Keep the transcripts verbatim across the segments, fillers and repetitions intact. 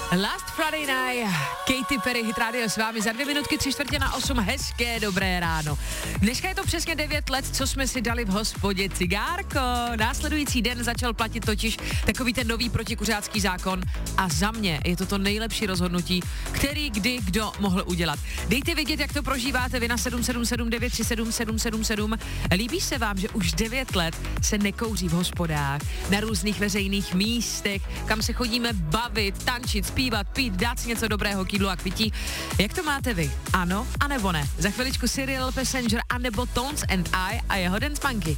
Last Friday Night, Katy Perry, Hit Radio s vámi za dvě minutky, tři čtvrtě na osm, hezké dobré ráno. Dneska je to přesně devět let, co jsme si dali v hospodě cigárko. Následující den začal platit totiž takový ten nový protikuřácký zákon a za mě je to to nejlepší rozhodnutí, který kdy kdo mohl udělat. Dejte vědět, jak to prožíváte vy na sedm sedm sedm devět tři sedm sedm sedm sedm. Líbí se vám, že už devět let se nekouří v hospodách, na různých veřejných místech, kam se chodíme bavit, tančit, zpívat, pít, dát si něco dobrého k jídlu a k pití. Jak to máte vy? Ano, anebo ne? Za chviličku Cyril Passenger anebo Tones and I a jeho Dance Monkey.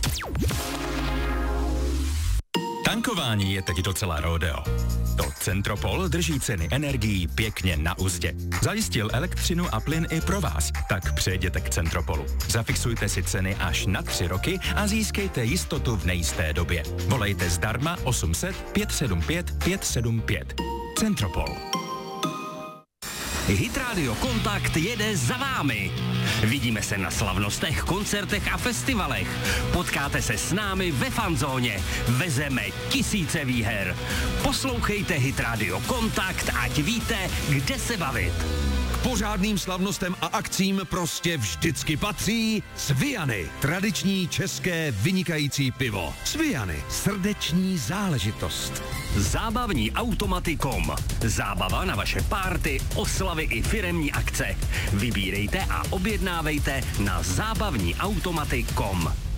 Tankování je teď docela rodeo. To Centropol drží ceny energií pěkně na uzdě. Zajistil elektřinu a plyn i pro vás, tak přejděte k Centropolu. Zafixujte si ceny až na tři roky a získejte jistotu v nejisté době. Volejte zdarma osm set pět sedm pět pět sedm pět. Centropol. Hit Radio Kontakt jede za vámi. Vidíme se na slavnostech, koncertech a festivalech. Potkáte se s námi ve fanzóně. Vezeme tisíce výher. Poslouchejte Hit Radio Kontakt, ať víte, kde se bavit. K pořádným slavnostem a akcím prostě vždycky patří Sviany. Tradiční české vynikající pivo. Sviany. Srdeční záležitost. Zábavní automaty tečka com. Zábava na vaše párty, oslavy i firemní akce. Vybírejte a objednávejte na zábavní automaty tečka com.